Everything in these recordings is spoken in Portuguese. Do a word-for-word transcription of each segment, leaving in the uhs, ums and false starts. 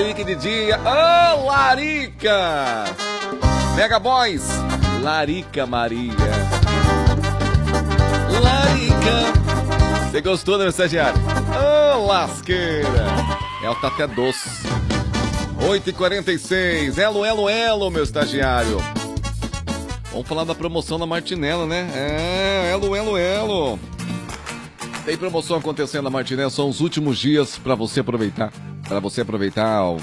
Larica de dia. Ô, oh, Larica! Mega Boys, Larica Maria. Larica. Você gostou da estagiária? Ô, oh, lasqueira. Ela tá até doce. oito e quarenta e seis. Elo, elo, elo, meu estagiário. Vamos falar da promoção da Martinello, né? É, elo, elo, elo. Tem promoção acontecendo na Martinello, são os últimos dias para você aproveitar. Para você aproveitar o...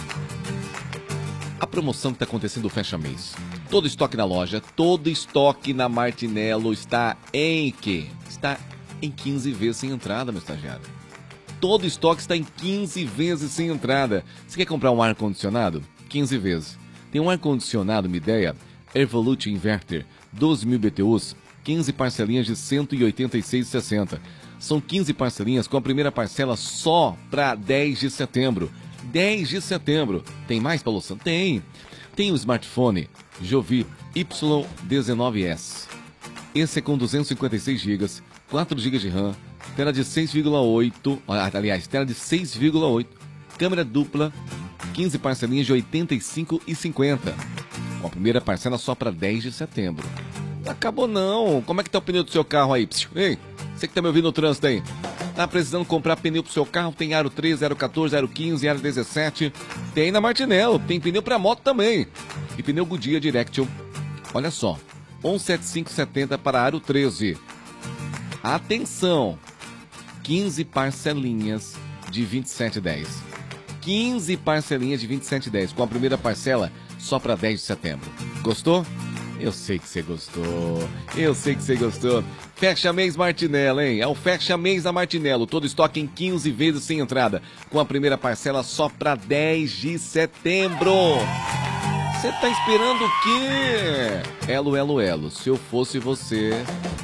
a promoção que está acontecendo do Fecha Mês. Todo estoque na loja, todo estoque na Martinello está em quê? Está em quinze vezes sem entrada, meu estagiário. Todo estoque está em quinze vezes sem entrada. Você quer comprar um ar-condicionado? quinze vezes. Tem um ar-condicionado, uma ideia? Evolute Inverter, doze mil B T Us, quinze parcelinhas de cento e oitenta e seis reais e sessenta centavos. São quinze parcelinhas com a primeira parcela só para dez de setembro. dez de setembro. Tem mais, Paulo Santos? Tem. Tem o smartphone Jovi Y dezenove S. Esse é com duzentos e cinquenta e seis gigas, quatro gigas de RAM, tela de seis vírgula oito, aliás, tela de seis vírgula oito, câmera dupla, quinze parcelinhas de oitenta e cinco reais e cinquenta centavos. Com a primeira parcela só para dez de setembro. Não acabou não. Como é que tá o pneu do seu carro aí? Ei, você que tá me ouvindo no trânsito aí. Tá precisando comprar pneu pro seu carro? Tem Aro treze, Aro quatorze, Aro quinze, Aro dezessete. Tem na Martinello. Tem pneu pra moto também. E pneu Goodyear Direction. Olha só. cento e setenta e cinco reais e setenta centavos para Aro treze. Atenção. quinze parcelinhas de vinte e sete reais e dez centavos. quinze parcelinhas de vinte e sete reais e dez centavos. Com a primeira parcela só para dez de setembro. Gostou? Eu sei que você gostou. Eu sei que você gostou. Fecha mês Martinello, hein? É o fecha mês da Martinello. Todo estoque em quinze vezes sem entrada. Com a primeira parcela só para dez de setembro. Você tá esperando o quê? Elo, elo, elo. Se eu fosse você,